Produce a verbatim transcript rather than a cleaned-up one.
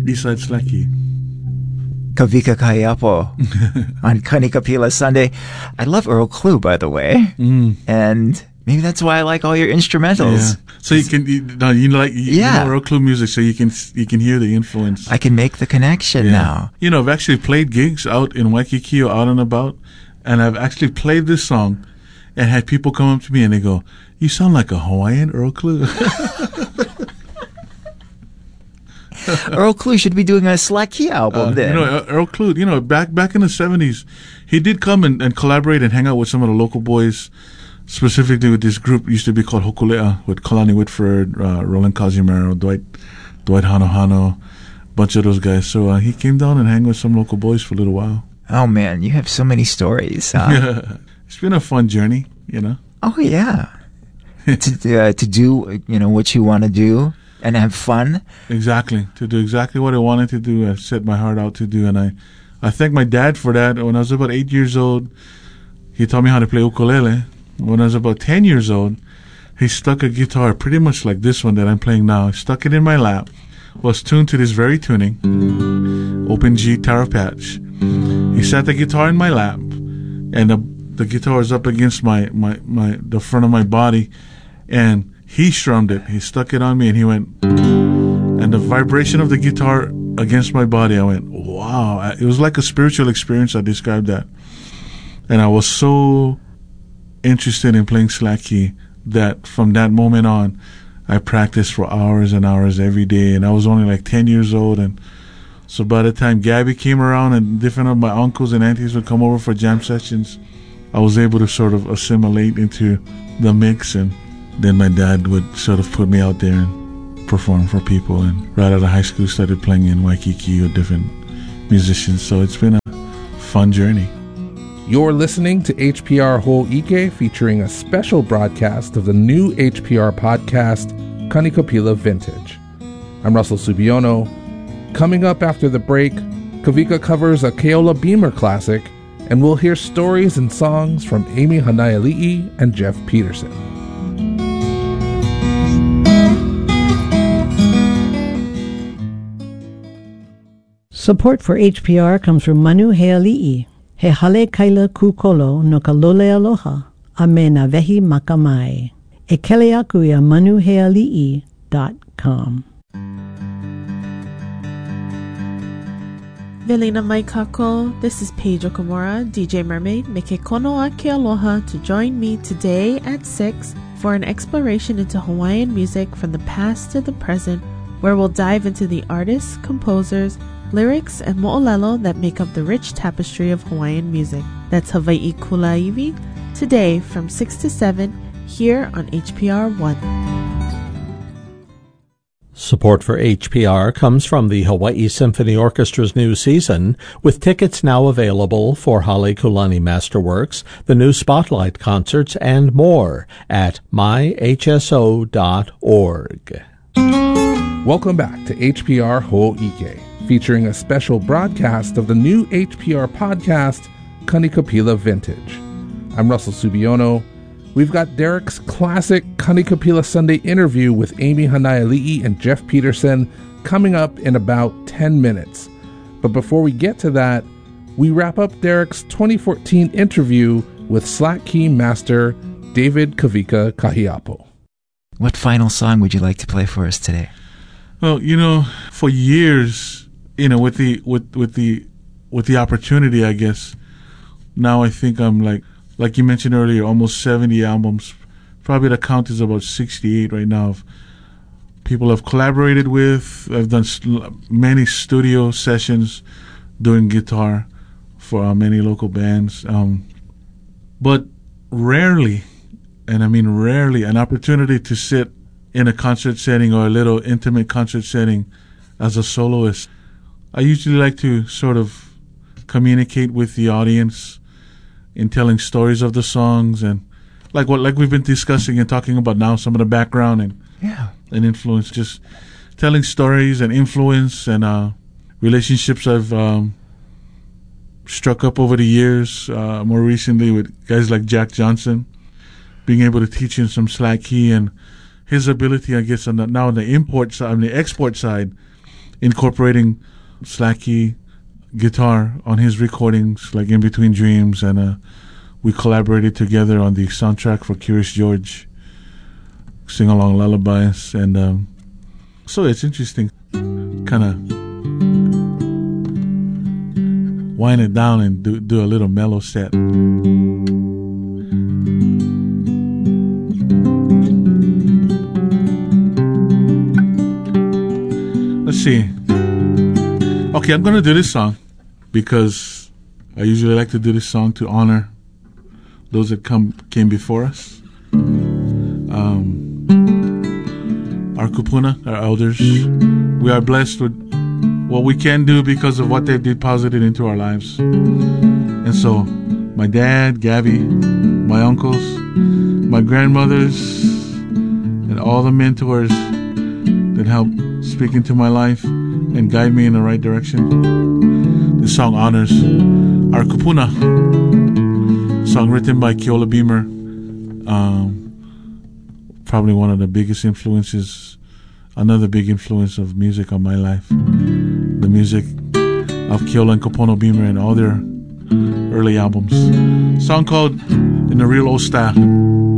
besides slack key? Kavika Kahiapo on Kanikapila Sunday. I love Earl Klugh, by the way. Mm. And maybe that's why I like all your instrumentals. Yeah. So you can, you, no, you like, you, yeah. you know Earl Klugh music, so you can, you can hear the influence. I can make the connection yeah. now. You know, I've actually played gigs out in Waikiki or out and about, and I've actually played this song and had people come up to me and they go, "You sound like a Hawaiian Earl Klugh." Earl Klugh should be doing a slack key album uh, then. You know, Earl Klugh, you know, back back in the seventies, he did come and, and collaborate and hang out with some of the local boys, specifically with this group used to be called Hokulea, with Kalani Whitford, uh, Roland Cazimero, Dwight Dwight Hanohano, a bunch of those guys. So uh, he came down and hang with some local boys for a little while. Oh man, you have so many stories. Huh? Yeah, it's been a fun journey, you know. Oh yeah, to uh, to do you know what you want to do. And have fun. Exactly. To do exactly what I wanted to do. I set my heart out to do. And I, I thank my dad for that. When I was about eight years old, he taught me how to play ukulele. When I was about ten years old, he stuck a guitar pretty much like this one that I'm playing now. He stuck it in my lap. Was tuned to this very tuning. Open G Tara Patch. He sat the guitar in my lap. And the, the guitar was up against my, my, my the front of my body. And he strummed it. He stuck it on me and he went, and the vibration of the guitar against my body, I went, wow. It was like a spiritual experience. I described that. And I was so interested in playing slack key that from that moment on, I practiced for hours and hours every day. And I was only like ten years old. And so by the time Gabby came around and different of my uncles and aunties would come over for jam sessions, I was able to sort of assimilate into the mix. And then my dad would sort of put me out there and perform for people. And right out of high school, started playing in Waikiki with different musicians. So it's been a fun journey. You're listening to H P R Ho'ike, featuring a special broadcast of the new H P R podcast, Kanikapila Vintage. I'm Russell Subiono. Coming up after the break, Kavika covers a Keola Beamer classic, and we'll hear stories and songs from Amy Hanaiali'i and Jeff Peterson. Support for H P R comes from Manu Heali'i. He hale kaila kukolo no ka lole aloha, a me na vehi makamai. E kele aku ia manu heali'i dot com. Velina mai kako, this is Paige Okamura, D J Mermaid, me ke konoa ke aloha to join me today at six for an exploration into Hawaiian music from the past to the present, where we'll dive into the artists, composers, lyrics, and mo'olelo that make up the rich tapestry of Hawaiian music. That's Hawaii Kulaiwi, today from six to seven, here on H P R one. Support for H P R comes from the Hawaii Symphony Orchestra's new season, with tickets now available for Halekulani Masterworks, the new Spotlight concerts, and more at my h s o dot org. Welcome back to H P R Ho'ike, featuring a special broadcast of the new H P R podcast, Kanikapila Vintage. I'm Russell Subiono. We've got Derek's classic Kanikapila Sunday interview with Amy Hanaiali'i and Jeff Peterson coming up in about ten minutes. But before we get to that, we wrap up Derek's twenty fourteen interview with slack key master David Kavika Kahiapo. What final song would you like to play for us today? Well, you know, for years, you know, with the with with the with the opportunity, I guess, now I think I'm like like you mentioned earlier, almost seventy albums. Probably the count is about sixty-eight right now of people I've collaborated with. I've done st- many studio sessions doing guitar for uh, many local bands. Um, but rarely, and I mean rarely, an opportunity to sit in a concert setting or a little intimate concert setting as a soloist. I usually like to sort of communicate with the audience in telling stories of the songs, and like what like we've been discussing and talking about now, some of the background and yeah and influence, just telling stories and influence and uh, relationships I've um, struck up over the years. Uh, more recently with guys like Jack Johnson, being able to teach him some slack key and his ability, I guess, on the, now on the import side, on the export side, incorporating Slacky guitar on his recordings, like In Between Dreams, and uh, we collaborated together on the soundtrack for Curious George, Sing Along Lullabies, and um, so it's interesting, kind of wind it down and do, do a little mellow set. Let's see. Okay, I'm going to do this song because I usually like to do this song to honor those that come came before us. Um, our kupuna, our elders. We are blessed with what we can do because of what they deposited into our lives. And so, my dad, Gabby, my uncles, my grandmothers, and all the mentors that helped speak into my life and guide me in the right direction. This song honors our kupuna. Song written by Keola Beamer. Um, probably one of the biggest influences, another big influence of music on my life. The music of Keola and Kapono Beamer and all their early albums. Song called In the Real Old Style.